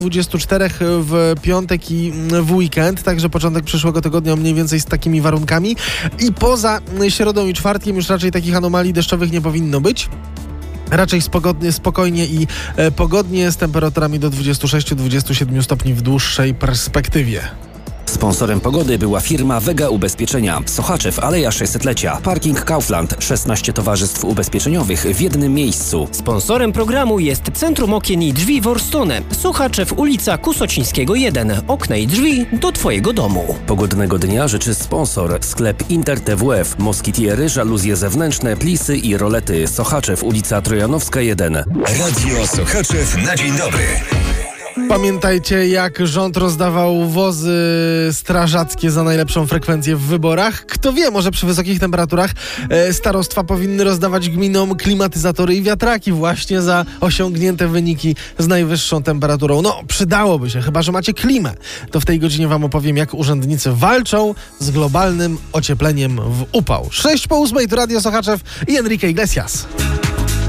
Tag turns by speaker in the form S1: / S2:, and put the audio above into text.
S1: 24 w piątek i w weekend, także początek przyszłego tygodnia mniej więcej z takimi warunkami i poza środą i czwartkiem już raczej takich anomalii deszczowych nie powinno być. Raczej spokojnie i pogodnie z temperaturami do 26-27 stopni w dłuższej perspektywie.
S2: Sponsorem pogody była firma Vega Ubezpieczenia. Sochaczew, Aleja 600-lecia. Parking Kaufland. 16 towarzystw ubezpieczeniowych w jednym miejscu.
S3: Sponsorem programu jest Centrum Okien i Drzwi Worstone. Sochaczew, ulica Kusocińskiego 1. Okna i drzwi do Twojego domu.
S2: Pogodnego dnia życzy sponsor. Sklep Inter TWF. Moskitiery, żaluzje zewnętrzne, plisy i rolety. Sochaczew, ulica Trojanowska 1.
S4: Radio Sochaczew na dzień dobry.
S1: Pamiętajcie, jak rząd rozdawał wozy strażackie za najlepszą frekwencję w wyborach. Kto wie, może przy wysokich temperaturach starostwa powinny rozdawać gminom klimatyzatory i wiatraki właśnie za osiągnięte wyniki z najwyższą temperaturą. No, przydałoby się, chyba że macie klimę. To w tej godzinie wam opowiem, jak urzędnicy walczą z globalnym ociepleniem w upał. 6 po 8 to Radio Sochaczew i Enrique Iglesias.